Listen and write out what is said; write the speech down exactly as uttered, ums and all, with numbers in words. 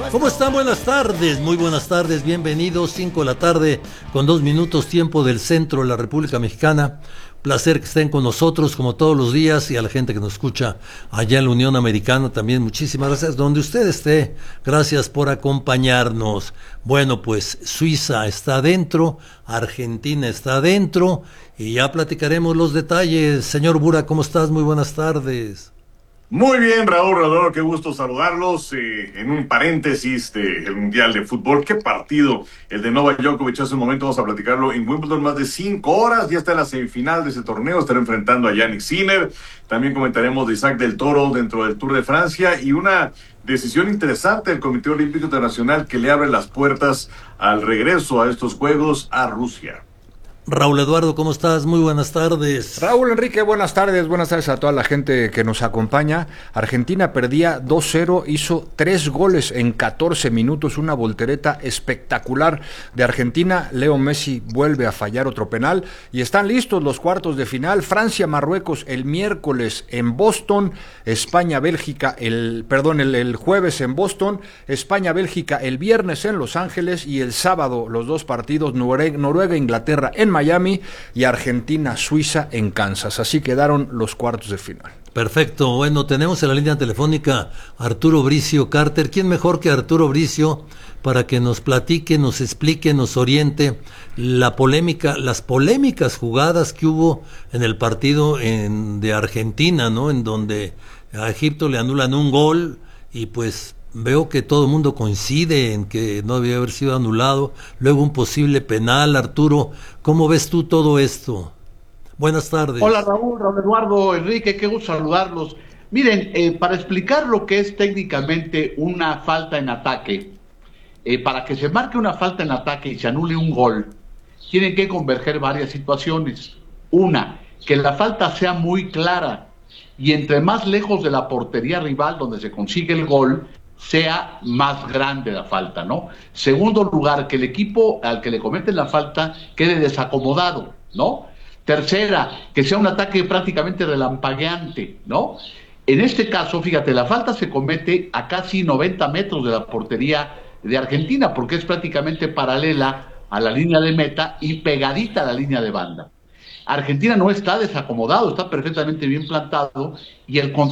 ¿Cómo están? Buenas tardes, muy buenas tardes, bienvenidos, cinco de la tarde con dos minutos, tiempo del centro de la República Mexicana. Placer que estén con nosotros como todos los días, y a la gente que nos escucha allá en la Unión Americana también muchísimas gracias, donde usted esté, gracias por acompañarnos. Bueno, pues Suiza está adentro, Argentina está adentro, y ya platicaremos los detalles. Señor Bura, ¿cómo estás? Muy buenas tardes. Muy bien, Raúl Rodolfo, qué gusto saludarlos. Eh, en un paréntesis del Mundial de Fútbol, qué partido el de Novak Djokovic. Hace un momento vamos a platicarlo en Wimbledon, más de cinco horas, ya está en la semifinal de ese torneo, estará enfrentando a Jannik Sinner. También comentaremos de Isaac del Toro dentro del Tour de Francia y una decisión interesante del Comité Olímpico Internacional que le abre las puertas al regreso a estos Juegos a Rusia. Raúl Eduardo, ¿cómo estás? Muy buenas tardes. Raúl Enrique, buenas tardes, buenas tardes a toda la gente que nos acompaña. Argentina perdía dos cero, hizo tres goles en catorce minutos, una voltereta espectacular de Argentina. Leo Messi vuelve a fallar otro penal y están listos los cuartos de final. Francia-Marruecos el miércoles en Boston, España-Bélgica el, perdón, el, el jueves en Boston, España-Bélgica el viernes en Los Ángeles y el sábado los dos partidos, Noruega-Inglaterra en Miami y Argentina-Suiza en Kansas. Así quedaron los cuartos de final. Perfecto. Bueno, tenemos en la línea telefónica Arturo Bricio Carter. ¿Quién mejor que Arturo Bricio para que nos platique, nos explique, nos oriente la polémica, las polémicas jugadas que hubo en el partido en, de Argentina, ¿no? En donde a Egipto le anulan un gol y pues veo que todo el mundo coincide en que no debía haber sido anulado, luego un posible penal. Arturo, ¿cómo ves tú todo esto? Buenas tardes. Hola Raúl, Raúl Eduardo, Enrique, qué gusto saludarlos. Miren, eh, para explicar lo que es técnicamente una falta en ataque, eh, para que se marque una falta en ataque y se anule un gol, tienen que converger varias situaciones. Una, que la falta sea muy clara y entre más lejos de la portería rival donde se consigue el gol, sea más grande la falta, ¿no? Segundo lugar, que el equipo al que le cometen la falta quede desacomodado, ¿no? Tercera, que sea un ataque prácticamente relampagueante, ¿no? En este caso, fíjate, la falta se comete a casi noventa metros de la portería de Argentina, porque es prácticamente paralela a la línea de meta y pegadita a la línea de banda. Argentina no está desacomodado, está perfectamente bien plantado y el